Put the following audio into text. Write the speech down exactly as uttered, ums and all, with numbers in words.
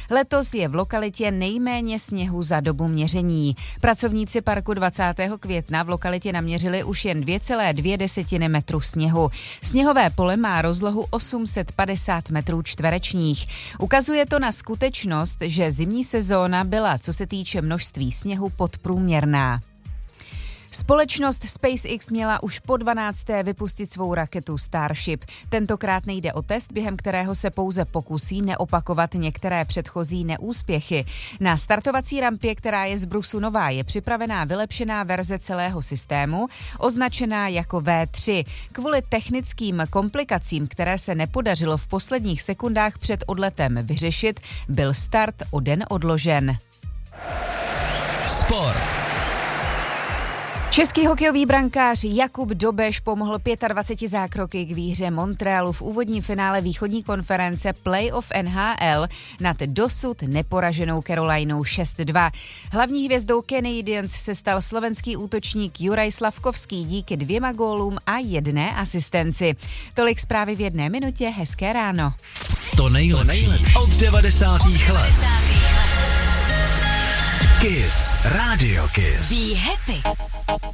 Letos je v lokalitě nejméně sněhu za dobu měření. Pracovníci parku dvacátého května v lokalitě naměřili už jen dvě celé dvě desetiny metru sněhu. Sněhové pole má rozlohu osm set padesát metrů čtverečních. Ukazuje to na skutečnost, že zimní sezóna byla, co se týče množství sněhu, podprůměrná. Společnost SpaceX měla už po dvanácté vypustit svou raketu Starship. Tentokrát nejde o test, během kterého se pouze pokusí neopakovat některé předchozí neúspěchy. Na startovací rampě, která je z brusu nová, je připravená vylepšená verze celého systému, označená jako vé tři. Kvůli technickým komplikacím, které se nepodařilo v posledních sekundách před odletem vyřešit, byl start o den odložen. Sport. Český hokejový brankář Jakub Dobeš pomohl dvaceti pěti zákroky k výhře Montrealu v úvodním finále východní konference Playoff N H L nad dosud neporaženou Carolinou šest dva. Hlavní hvězdou Canadiens se stal slovenský útočník Juraj Slavkovský díky dvěma gólům a jedné asistenci. Tolik zprávy v jedné minutě, hezké ráno. To nejlepší od devadesátých let. Kiss, Radio Kiss. Be happy.